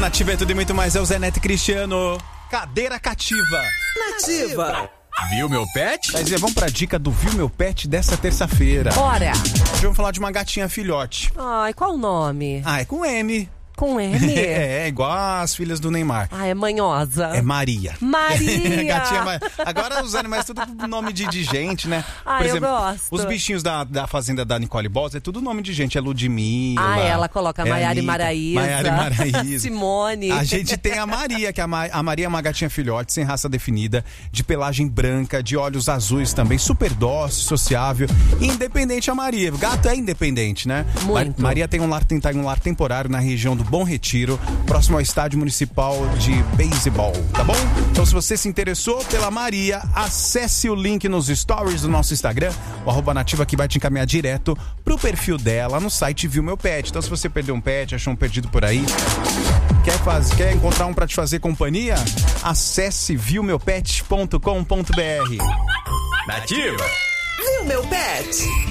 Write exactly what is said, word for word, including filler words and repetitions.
Nativa é tudo e muito mais, é o Zé Neto e Cristiano. Cadeira cativa. Nativa. Viu meu pet? Mas vamos pra dica do Viu Meu Pet dessa terça-feira. Bora. Hoje vamos falar de uma gatinha filhote. Ai, qual o nome? Ah, é com M. Com M? É, é igual as filhas do Neymar. Ah, é manhosa. É Maria. Maria! Gatinha Maria. Agora os animais tudo com nome de, de gente, né? Ah, Por eu exemplo, gosto. os bichinhos da, da fazenda da Nicole Boss é tudo nome de gente. É Ludmilla. Ah, ela coloca é Maiara e Anitta, Maraísa. Maiara e Maraísa. Simone. A gente tem a Maria, que a, Ma- a Maria é uma gatinha filhote, sem raça definida, de pelagem branca, de olhos azuis também, super dócil, sociável, independente a Maria. Gato é independente, né? Muito. Ma- Maria tem um lar, tem um lar temporário na região do Bom Retiro, próximo ao estádio municipal de beisebol, tá bom? Então, se você se interessou pela Maria, acesse o link nos stories do nosso Instagram, o arroba nativa, que vai te encaminhar direto pro perfil dela no site Viu Meu Pet. Então, se você perdeu um pet, achou um perdido por aí, quer, faz, quer encontrar um pra te fazer companhia, acesse viu meu pet ponto com ponto b r. Nativa! Viu meu pet?